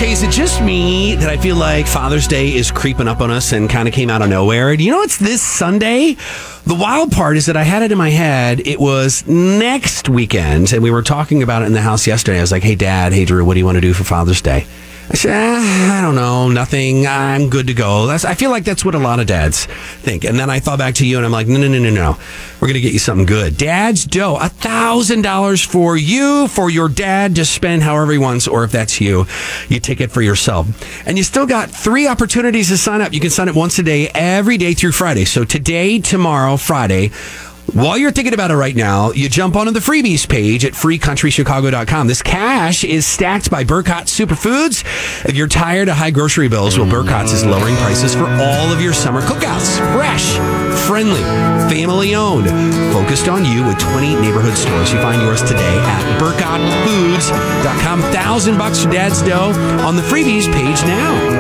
Okay, is it just me that I feel like Father's Day is creeping up on us and kind of came out of nowhere? Do you know it's this Sunday? The wild part is that I had it in my head. It was next weekend, and we were talking about it in the house yesterday. I was like, hey, Dad, hey, Drew, what do you want to do for Father's Day? I said, I don't know, nothing. I'm good to go. I feel like that's what a lot of dads think. And then I thought back to you, and I'm like, no. We're going to get you something good. Dad's Dough, $1,000 for you, for your dad to spend however he wants, or if that's you take it for yourself. And you still got 3 opportunities to sign up. You can sign up once a day, every day through Friday. So today, tomorrow, Friday. While you're thinking about it right now, you jump onto the freebies page at freecountrychicago.com. This cash is stacked by Burkott Superfoods. If you're tired of high grocery bills, well, Burkott's is lowering prices for all of your summer cookouts. Fresh, friendly, family-owned, focused on you with 20 neighborhood stores. You find yours today at burkottfoods.com. $1,000 for Dad's Dough on the freebies page now.